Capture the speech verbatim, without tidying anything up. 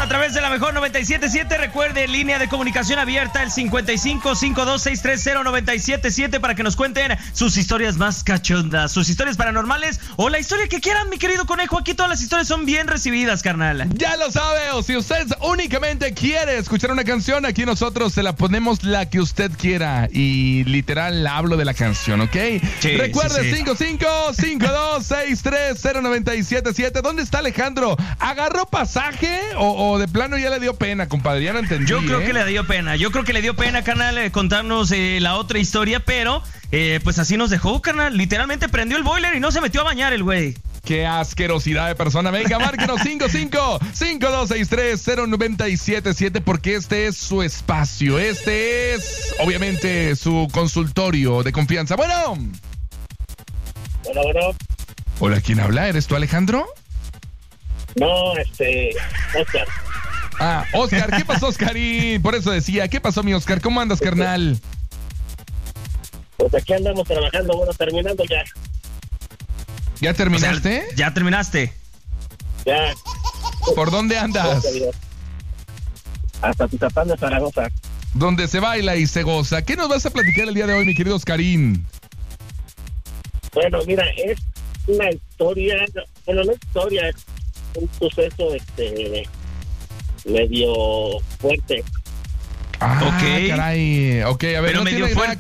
a través de la mejor noventa y siete punto siete. Recuerde, línea de comunicación abierta, el cincuenta y cinco, cincuenta y dos, sesenta y tres cero, noventa y siete punto siete, para que nos cuenten sus historias más cachondas, sus historias paranormales o la historia que quieran, mi querido conejo. Aquí todas las historias son bien recibidas, carnal. Ya lo sabe, o si usted únicamente quiere escuchar una canción, aquí nosotros se la ponemos la que usted quiera. Y literal hablo de la canción, ¿ok? Sí, Recuerde, sí, sí. cincuenta y cinco, cincuenta y dos, sesenta y tres cero, noventa y siete punto siete. ¿Dónde está Alejandro? ¿Agarró pasaje o, o de plano ya le dio pena, compadre? Ya no entendí. Yo creo ¿eh? que le dio pena, yo creo que le dio pena, carnal, eh, contarnos eh, la otra historia, pero eh, pues así nos dejó, carnal. Literalmente prendió el boiler y no se metió a bañar el güey. Qué asquerosidad de persona. Venga, márquenos cincuenta y cinco, cincuenta y dos, sesenta y tres cero, noventa y siete punto siete, porque este es su espacio. Este es, obviamente, su consultorio de confianza. Bueno. Hola, bueno. Hola, ¿quién habla? ¿Eres tú, Alejandro? No, este, Oscar. Ah, Oscar, ¿qué pasó, Oscarín? Por eso decía, ¿qué pasó, mi Oscar? ¿Cómo andas, carnal? Pues aquí andamos trabajando, bueno, terminando ya. ¿Ya terminaste? O sea, ¿ya terminaste? Ya. ¿Por dónde andas? Hasta Tizapán de Zaragoza. Donde se baila y se goza. ¿Qué nos vas a platicar el día de hoy, mi querido Oscarín? Bueno, mira, es una historia, bueno, no historia, es un suceso, este, medio fuerte. Ah, Ok. caray. Ok, a ver, Pero no medio tiene nada fuerte.